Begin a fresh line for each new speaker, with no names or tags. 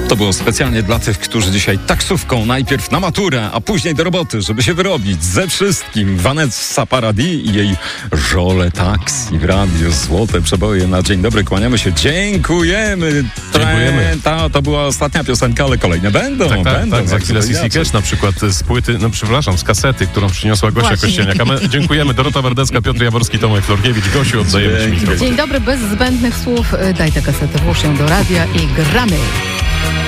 To było specjalnie dla tych, którzy dzisiaj taksówką najpierw na maturę, a później do roboty, żeby się wyrobić ze wszystkim. Vanessa Paradis i jej Żole Taxi w radiu. Złote przeboje na dzień dobry. Kłaniamy się. Dziękujemy.
Dziękujemy.
To była ostatnia piosenka, ale kolejne będą.
Tak, za chwilę CC Cash na przykład z płyty, z kasety, którą przyniosła Gosia Kościelniak. A my dziękujemy. Dorota Wardecka, Piotr Jaworski, Tomek Florkiewicz. Gosiu, oddajemy Ci mikrofon.
Dzień dobry, bez zbędnych słów. Daj tę kasetę, włóż ją do radia i gramy.